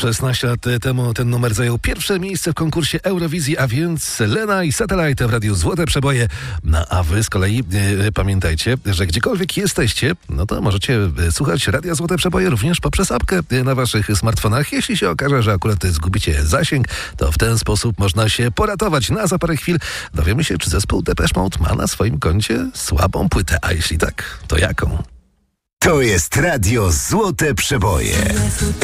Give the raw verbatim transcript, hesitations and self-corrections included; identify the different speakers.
Speaker 1: szesnaście lat temu ten numer zajął pierwsze miejsce w konkursie Eurowizji, a więc Lena i Satellite w Radiu Złote Przeboje. No a wy z kolei e, pamiętajcie, że gdziekolwiek jesteście, no to możecie słuchać Radia Złote Przeboje również poprzez apkę na waszych smartfonach. Jeśli się okaże, że akurat zgubicie zasięg, to w ten sposób można się poratować. Na za parę chwil dowiemy się, czy zespół Depeche Mode ma na swoim koncie słabą płytę, a jeśli tak, to jaką?
Speaker 2: To jest Radio Złote Przeboje.